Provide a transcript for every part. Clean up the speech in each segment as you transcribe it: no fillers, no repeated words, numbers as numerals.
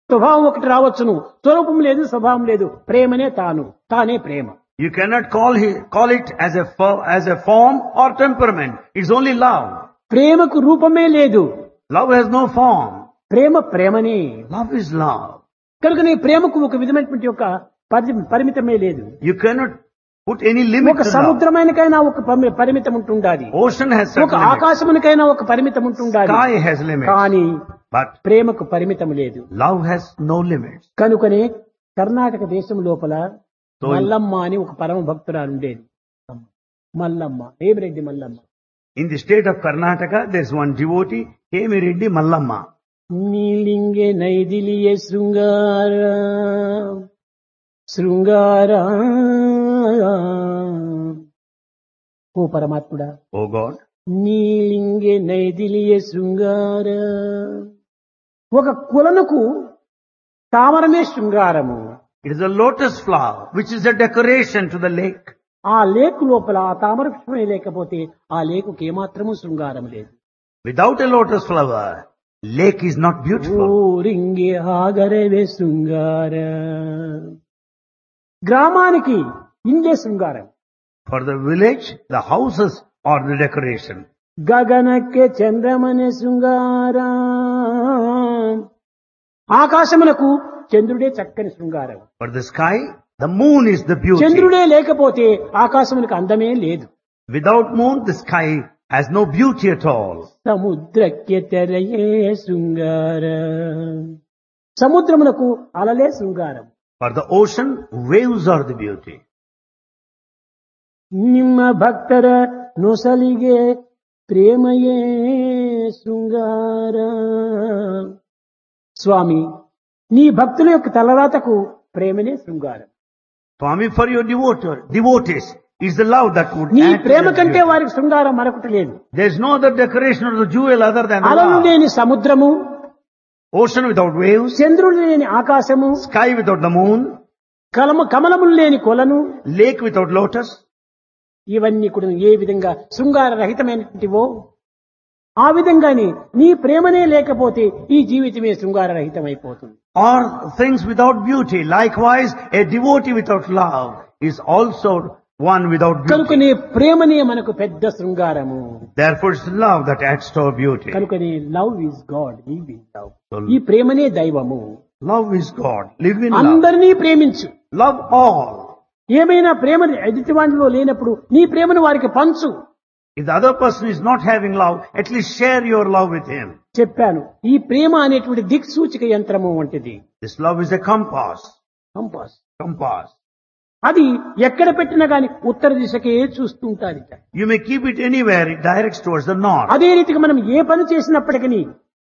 స్వభావం ఒకటి రావచ్చును, స్వరూపం లేదు, స్వభావం లేదు. ప్రేమనే తానే ప్రేమ. You cannot call it as a form or temperament. It's only love. ప్రేమకు రూపమే లేదు. Love has no form. ప్రేమనే. Love is love. కనుక నీ ప్రేమకు ఒక విధమైనటువంటి యొక్క పరిమితమే లేదు. You cannot put any limit ఒక to love. సముద్రమైనకైనా ఒక పరిమితం ఉంటుండాలి. Ocean has ఒక certain limits. ఆకాశమునికైనా ఒక పరిమితం ఉంటుండాలి. Sky has limits. కానీ But ప్రేమకు పరిమితం లేదు. love has no limits. కనుకనే కర్ణాటక దేశం లోపల So- మల్లమ్మ అని ఒక పరమ భక్తురాలు ఉండేది. Mallamma, హేమిరెడ్డి Mallamma. In the state of Karnataka, there's one devotee, Hemireddy Mallamma. నీలింగే నైదిలియే శృంగార ఓ పరమాత్ముడా, Oh God, నీలింగే నైదిలియే శృంగార. ఒక కులనుకు తామరమే శృంగారము. it is a lotus flower, which is a decoration to the lake. ఆ లేకు లోపల ఆ తామర పుష్పమే లేకపోతే ఆ లేకుకి ఏమాత్రము శృంగారం లేదు. Without a lotus flower, lake is not beautiful. ఊరింగే ఆగరవే శృంగార. గ్రామానికి ఇండే శృంగారం. For the village, the houses are the decoration. గగనಕ್ಕೆ చంద్రమనే శృంగార. ఆకాశమునకు చంద్రుడే చక్కని శృంగారం. For the sky, the moon is the beauty. చంద్రుడే లేకపోతే ఆకాశమునకు అందమే లేదు. Without moon, the sky has no beauty at all. సముద్రಕ್ಕೆ తెరయే శృంగార. సముద్రమునకు అలలే శృంగారం. For the ocean, waves are the beauty. ನಿಮ್ಮ ಭಕ್ತರ ನೊಸಲಿಗೆ ಪ್ರೇಮಯೇ శృంగార. స్వామి, నీ భక్తుల యొక్క తలరాతకు ప్రేమనే శృంగారం. Swami, for your devotees, is the love that would నీ add to ప్రేమ their కంటే beauty. వారికి శృంగారం మరొకటి లేదు. There's no other decoration or the jewel other than the అలలు love. లేని సముద్రము, Ocean without waves, చంద్రుడు లేని ఆకాశము, sky without the moon, కమలములు లేని కొలను, lake without lotus. ఇవన్నీ కూడా ఏ విధంగా శృంగార రహితమైనటువంటివో ఆ విధంగానే నీ ప్రేమనే లేకపోతే ఈ జీవితమే శృంగార రహితమైపోతుంది. Or things without beauty. Likewise, a devotee without love is also one without beauty. కనుకనే ప్రేమనే మనకు పెద్ద శృంగారము. Therefore, it's love that adds to our beauty. కనుకనే love is God, live in love. So, ఈ ప్రేమనే దైవము. love is God. Live in love. అందరినీ ప్రేమించు. Love all. ఏమైనా ప్రేమ ఎదుటివాడిలో లేనప్పుడు నీ ప్రేమను వారికి పంచు. If the other person is not having love, at least share your love with him. చెప్పాను, ఈ ప్రేమ అనేటువంటి దిక్సూచిక యంత్రము వంటిది. This love is a compass. Compass. అది ఎక్కడ పెట్టినా గాని ఉత్తర దిశకే చూస్తూ ఉంటాది. You may keep it anywhere, it directs towards the north. అదే రీతిగా మనం ఏ పని చేసినప్పటికీ,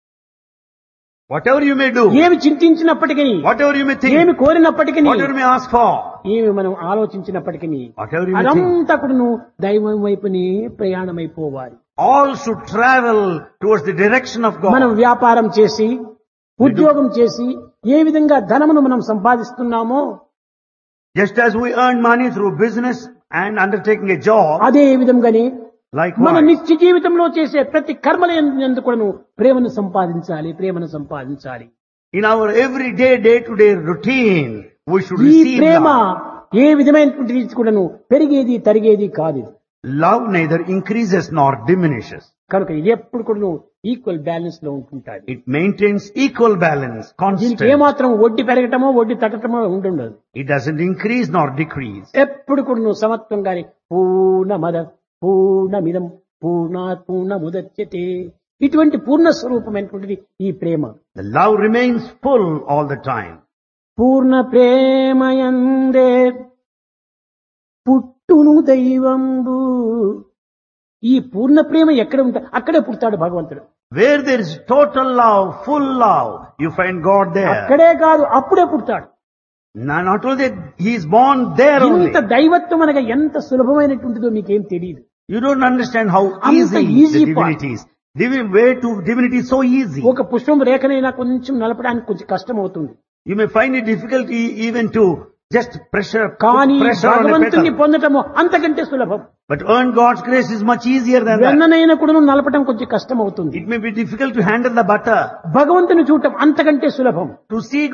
Whatever you may do, ఏమి చింతించినప్పటికీ, whatever you may think, ఏమి కోరినప్పటికీ, whatever you may ask for, ఏమి మనం ఆలోచించినప్పటికీ, whatever you may think, అదంతా కూడా దైవం వైపునే ప్రయాణమైపోవాలి. all should travel towards the direction of మనం God. వ్యాపారం చేసి, ఉద్యోగం చేసి ఏ విధంగా ధనమును మనం సంపాదిస్తున్నామో Just as we earn money through business and undertaking a job, అదే విధంగానే మన likewise, నిత్య జీవితంలో చేసే ప్రతి కర్మల యందు కూడాను ప్రేమను సంపాదించాలి. in our everyday, day-to-day routine, we should ఈ receive ప్రేమ love. ఏ విధమైనటువంటి రీతి కూడాను పెరిగేది తరిగేది కాదు. Love neither increases nor diminishes. కనుక ఇది ఎప్పుడు కూడాను ఈక్వల్ బ్యాలెన్స్ లో ఉంటుంటాది. It maintains equal balance, దీనికి constant. ఏమాత్రం వడ్డీ పెరగటమో వడ్డీ తగ్గటమో ఉండదు. It doesn't increase nor decrease. ఎప్పుడు కూడాను సమత్వంగానే పూర్ణమిదం పూర్ణాత్ పూర్ణముదచ్యతే, ఇటువంటి పూర్ణ స్వరూపమైనటువంటిది ఈ ప్రేమ. The love remains full all the time. పూర్ణ ప్రేమయందే పుట్టును దైవంబు. ఈ పూర్ణ ప్రేమ ఎక్కడ ఉంటా అక్కడే పుడతాడు భగవంతుడు. Where there is total love, full love, you find God there. అక్కడే కాదు అప్పుడే పుడతాడు. Not only that, He is born there only. ఇంత దైవత్వం అనగా ఎంత సులభమైనటువంటిదో మీకేం తెలియదు. You don't understand how Anta easy easy the divinity is. Way to divinity is so easy. ఒక పుష్పం రేఖనైనా కొంచెం నలపడానికి కొంచెం కష్టం అవుతుంది. You may find it difficult even to just pressure కానీ on a భగవంతుని petal. పొందటము అంతకంటే సులభం. But earn God's grace is much easier than that. వెన్ననైనా కూడా నలపటం కొంచెం కష్టం అవుతుంది. It may be difficult to handle the butter. భగవంతుని చూడటం అంతకంటే సులభం. To see